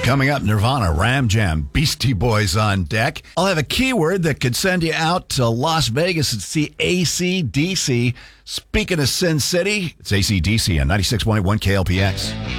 Coming up, Nirvana, Ram Jam, Beastie Boys on deck. I'll have a keyword that could send you out to Las Vegas and see AC/DC. Speaking of Sin City, it's AC/DC on 96.1 KLPX.